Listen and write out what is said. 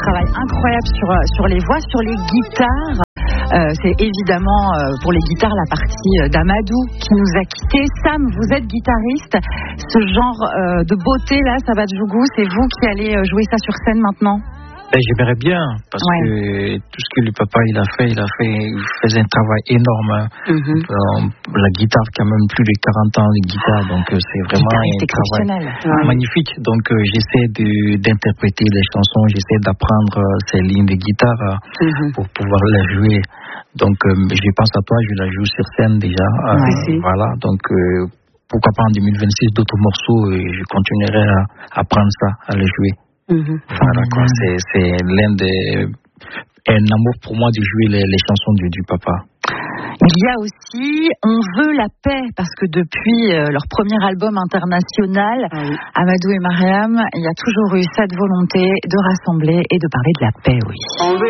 travail incroyable sur les voix, sur les guitares. C'est évidemment pour les guitares la partie d'Amadou qui nous a quittés. Sam, vous êtes guitariste. Ce genre de beauté là, Sabadjougou, c'est vous qui allez jouer ça sur scène maintenant? J'aimerais bien, parce que tout ce que le papa il faisait un travail énorme. La guitare, quand même plus de 40 ans de guitare, donc c'est vraiment un travail magnifique. Donc j'essaie d'interpréter les chansons, j'essaie d'apprendre ces lignes de guitare pour pouvoir les jouer. Donc je pense à toi, je la joue sur scène déjà. Voilà, donc pourquoi pas en 2026 d'autres morceaux et je continuerai à apprendre ça, à les jouer. Voilà quoi, c'est un amour pour moi de jouer les chansons du papa. Il y a aussi On veut la paix, parce que depuis leur premier album international, Amadou et Mariam, il y a toujours eu cette volonté de rassembler et de parler de la paix, oui.